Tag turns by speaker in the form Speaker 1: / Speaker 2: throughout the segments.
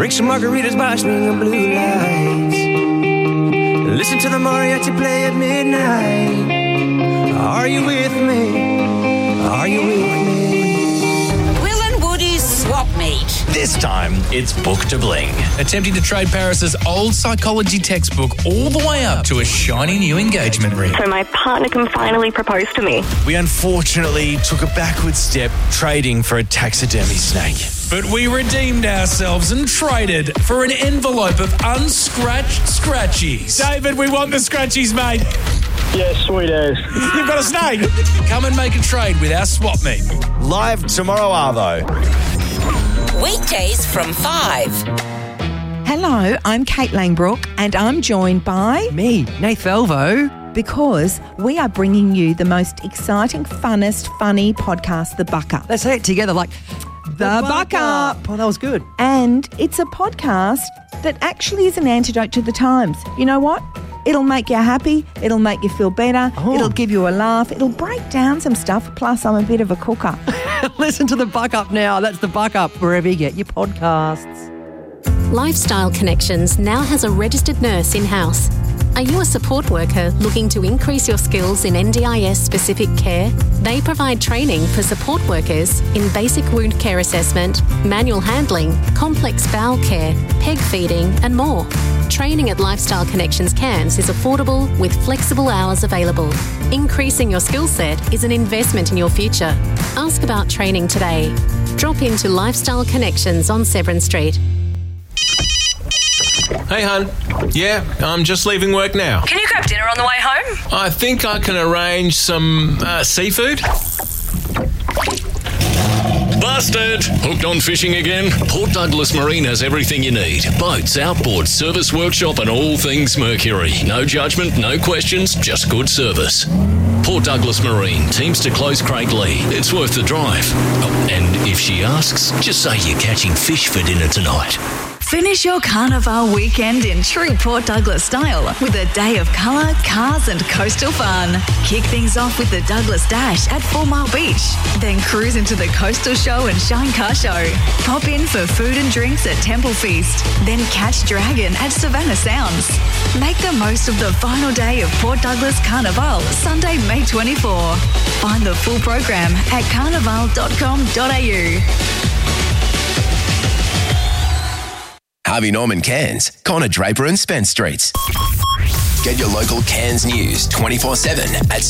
Speaker 1: Drink some margaritas by swinging blue lights. Listen to the mariachi play at midnight. Are you with me? Are you with me?
Speaker 2: Will and Woody's Swap Meet.
Speaker 3: This time, it's Book to Bling.
Speaker 4: Attempting to trade Paris's old psychology textbook all the way up to a shiny new engagement ring.
Speaker 5: So my partner can finally propose to me.
Speaker 3: We unfortunately took a backward step trading for a taxidermy snake.
Speaker 4: But we redeemed ourselves and traded for an envelope of unscratched scratchies. David, we want the scratchies, mate.
Speaker 6: Yeah, sweet as.
Speaker 4: You've got a snake. Come and make a trade with our swap meet.
Speaker 3: Live tomorrow, Arvo.
Speaker 2: Weekdays from 5.
Speaker 7: Hello, I'm Kate Langbrook and I'm joined by...
Speaker 8: Me, Nath Velvo.
Speaker 7: Because we are bringing you the most exciting, funnest, funny podcast, The Buck Up.
Speaker 8: Let's say it together like... The Buck Up. Oh, that was good.
Speaker 7: And it's a podcast that actually is an antidote to the times. You know what? It'll make you happy. It'll make you feel better.
Speaker 8: Oh.
Speaker 7: It'll give you a laugh. It'll break down some stuff. Plus, I'm a bit of a cooker.
Speaker 8: Listen to The Buck Up now. That's The Buck Up, wherever you get your podcasts.
Speaker 9: Lifestyle Connections now has a registered nurse in-house. Are you a support worker looking to increase your skills in NDIS-specific care? They provide training for support workers in basic wound care assessment, manual handling, complex bowel care, peg feeding and more. Training at Lifestyle Connections Cairns is affordable with flexible hours available. Increasing your skill set is an investment in your future. Ask about training today. Drop into Lifestyle Connections on Severn Street.
Speaker 10: Hey, hun. Yeah, I'm just leaving work now.
Speaker 11: Can you grab dinner on the way home?
Speaker 10: I think I can arrange some seafood.
Speaker 12: Busted! Hooked on fishing again? Port Douglas Marine has everything you need. Boats, outboards, service workshop and all things Mercury. No judgment, no questions, just good service. Port Douglas Marine, teams to close Craiglee. It's worth the drive. Oh, and if she asks, just say you're catching fish for dinner tonight.
Speaker 13: Finish your Carnival weekend in true Port Douglas style with a day of colour, cars and coastal fun. Kick things off with the Douglas Dash at 4 Mile Beach. Then cruise into the Coastal Show and Shine Car Show. Pop in for food and drinks at Temple Feast. Then catch Dragon at Savannah Sounds. Make the most of the final day of Port Douglas Carnival, Sunday, May 24. Find the full program at carnival.com.au.
Speaker 14: Harvey Norman Cairns, Connor Draper and Spence Streets. Get your local Cairns news 24/7 at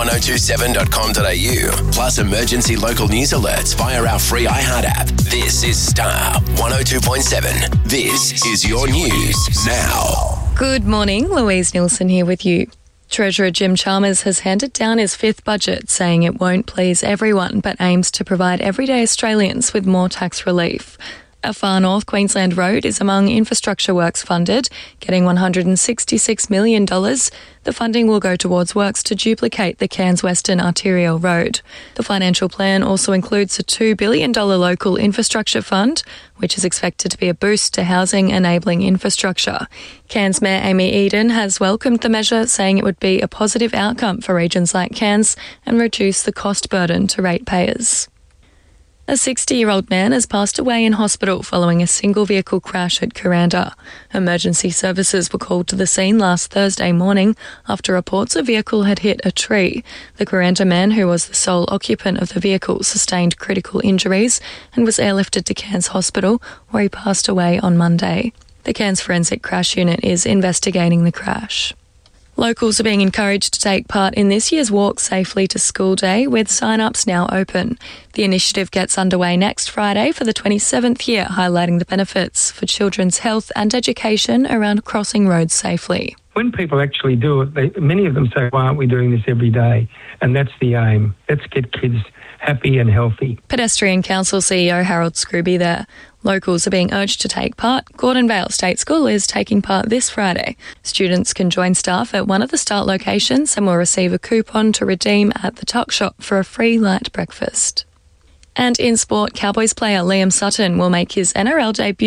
Speaker 14: star1027.com.au. Plus emergency local news alerts via our free iHeart app. This is Star 102.7. This is your news now.
Speaker 15: Good morning, Louise Nielsen here with you. Treasurer Jim Chalmers has handed down his fifth budget, saying it won't please everyone but aims to provide everyday Australians with more tax relief. A Far North Queensland road is among infrastructure works funded, getting $166 million. The funding will go towards works to duplicate the Cairns Western Arterial Road. The financial plan also includes a $2 billion local infrastructure fund, which is expected to be a boost to housing enabling infrastructure. Cairns Mayor Amy Eden has welcomed the measure, saying it would be a positive outcome for regions like Cairns and reduce the cost burden to ratepayers. A 60-year-old man has passed away in hospital following a single-vehicle crash at Kuranda. Emergency services were called to the scene last Thursday morning after reports a vehicle had hit a tree. The Kuranda man, who was the sole occupant of the vehicle, sustained critical injuries and was airlifted to Cairns Hospital, where he passed away on Monday. The Cairns Forensic Crash Unit is investigating the crash. Locals are being encouraged to take part in this year's Walk Safely to School Day, with sign-ups now open. The initiative gets underway next Friday for the 27th year, highlighting the benefits for children's health and education around crossing roads safely.
Speaker 16: When people actually do it, many of them say, why aren't we doing this every day? And that's the aim. Let's get kids happy and healthy.
Speaker 15: Pedestrian Council CEO Harold Scrooby there. Locals are being urged to take part. Gordon Vale State School is taking part this Friday. Students can join staff at one of the start locations and will receive a coupon to redeem at the Tuck Shop for a free light breakfast. And in sport, Cowboys player Liam Sutton will make his NRL debut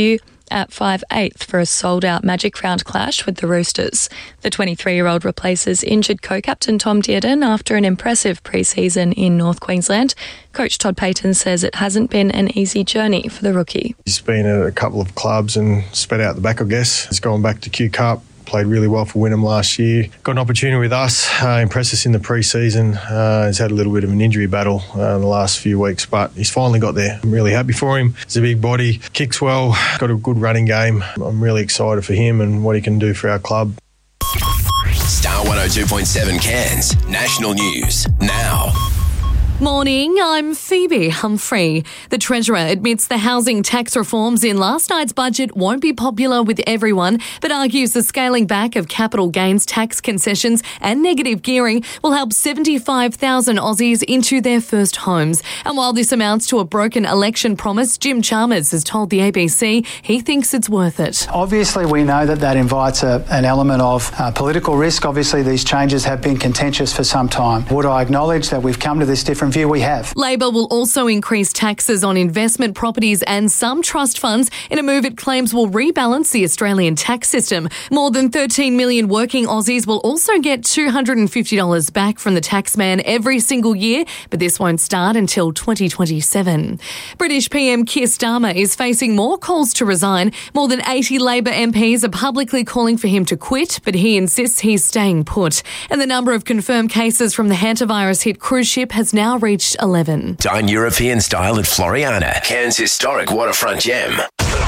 Speaker 15: at 5/8 for a sold-out Magic Round clash with the Roosters. The 23-year-old replaces injured co-captain Tom Dearden after an impressive pre-season in North Queensland. Coach Todd Payton says it hasn't been an easy journey for the rookie.
Speaker 11: He's been at a couple of clubs and sped out the back, I guess. He's gone back to Q Cup. Played really well for Wynnum last year. Got an opportunity with us, impressed us in the pre-season. He's had a little bit of an injury battle in the last few weeks, but he's finally got there. I'm really happy for him. He's a big body, kicks well, got a good running game. I'm really excited for him and what he can do for our club.
Speaker 14: Star 102.7 Cairns, national news, now.
Speaker 17: Morning, I'm Phoebe Humphrey. The Treasurer admits the housing tax reforms in last night's budget won't be popular with everyone, but argues the scaling back of capital gains tax concessions and negative gearing will help 75,000 Aussies into their first homes. And while this amounts to a broken election promise, Jim Chalmers has told the ABC he thinks it's worth it.
Speaker 18: Obviously, we know that invites an element of political risk. Obviously, these changes have been contentious for some time. Would I acknowledge that we've come to this different view? We have.
Speaker 17: Labor will also increase taxes on investment properties and some trust funds in a move it claims will rebalance the Australian tax system. More than 13 million working Aussies will also get $250 back from the taxman every single year, but this won't start until 2027. British PM Keir Starmer is facing more calls to resign. More than 80 Labor MPs are publicly calling for him to quit, but he insists he's staying put. And the number of confirmed cases from the hantavirus hit cruise ship has now reached 11.
Speaker 14: Dine European style at Floriana, Cairns' historic waterfront gem.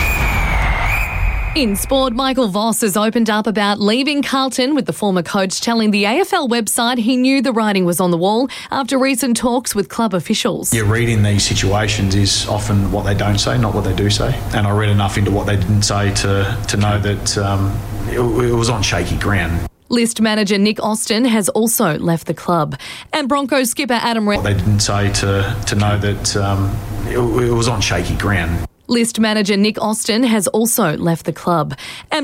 Speaker 17: In sport, Michael Voss has opened up about leaving Carlton, with the former coach telling the AFL website he knew the writing was on the wall after recent talks with club officials.
Speaker 19: Your read in these situations is often what they don't say, not what they do say. And I read enough into what they didn't say to know that it was on shaky ground.
Speaker 17: List manager Nick Austin has also left the club. And Broncos skipper Adam
Speaker 19: What they didn't say to know that it was on shaky ground.
Speaker 17: List manager Nick Austin has also left the club. And